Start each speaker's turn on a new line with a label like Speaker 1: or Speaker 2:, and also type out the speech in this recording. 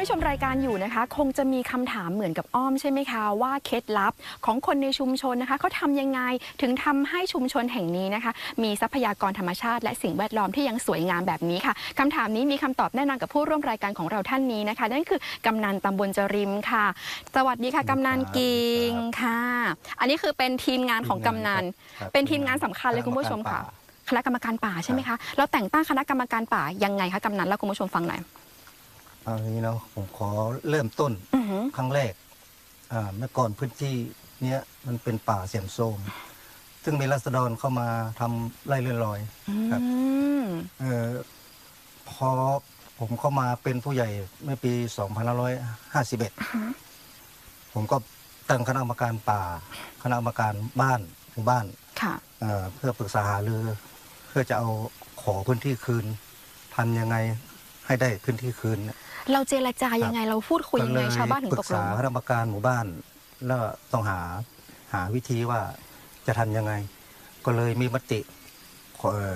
Speaker 1: ชมรายการอยู่นะคะคงจะมีคำถามเหมือนกับอ้อมใช่ไหมคะว่าเคล็ดลับของคนในชุมชนนะคะเขาทำยังไงถึงทำให้ชุมชนแห่งนี้นะคะมีทรัพยากรธรรมชาติและสิ่งแวดล้อมที่ยังสวยงามแบบนี้ค่ะคำถามนี้มีคำตอบแน่นอนกับผู้ร่วมรายการของเราท่านนี้นะคะนั่นคือกำนันตำบลจริมค่ะสวัสดีค่ะกำนันกิงค่ะอันนี้คือเป็นทีมงานของกำนันเป็นทีมงานสำคัญเลยคุณผู้ชมค่ะคณะกรรมการป่าใช่ไหมคะเราแต่งตั้งคณะกรรมการป่ายังไงคะกำนันแล้วคุณผู้ชมฟังหน่อย
Speaker 2: เอางี้เนาะผมขอเริ่มต้นครั้งแรกเมื่อก่อนพื้นที่เนี้ยมันเป็นป่าเสียมโทรมซึ่งมีราษฎรเข้ามาทำไร่เลื่อนลอยครับพอผมเข้ามาเป็นผู้ใหญ่เมื่อปี 2551 ผมก็ตั้งคณะกรรมการป่าคณะกรรมการบ้านหมู่บ้านเพื่อปรึกษาหารือเพื่อจะเอาขอพื้นที่คืนทำยังไงให้ได้พื้นที่คืน
Speaker 1: เราเจรจายังไงเราพูดคุยยังไงชาวบ้านถึงตกลงปรึกษา
Speaker 2: คณะกรรมการหมู่บ้านแล้วต้องหาวิธีว่าจะทำยังไงก็เลยมีมติ